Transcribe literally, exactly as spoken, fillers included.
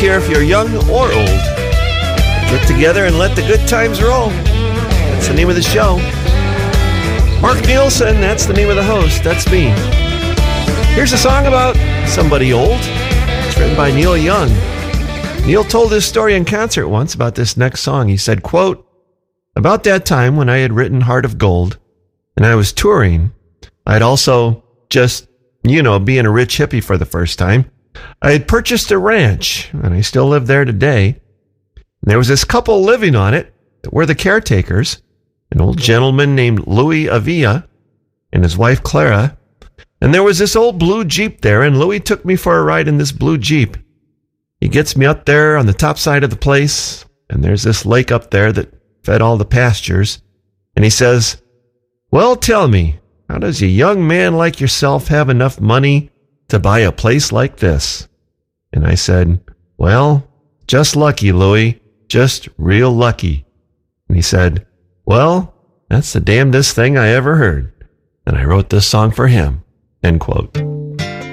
care if you're young or old. Get together and let the good times roll. That's the name of the show. Mark Nielsen, that's the name of the host. That's me. Here's a song about somebody old. It's written by Neil Young. Neil told his story in concert once about this next song. He said, quote, "About that time when I had written Heart of Gold and I was touring, I'd also just, you know, being a rich hippie for the first time, I had purchased a ranch, and I still live there today. And there was this couple living on it that were the caretakers, an old gentleman named Louis Avila and his wife Clara. And there was this old blue Jeep there, and Louis took me for a ride in this blue Jeep. He gets me up there on the top side of the place, and there's this lake up there that fed all the pastures. And he says, 'Well, tell me, how does a young man like yourself have enough money to buy a place like this?' And I said, 'Well, just lucky, Louis, just real lucky.' And he said, 'Well, that's the damnedest thing I ever heard.' And I wrote this song for him." End quote.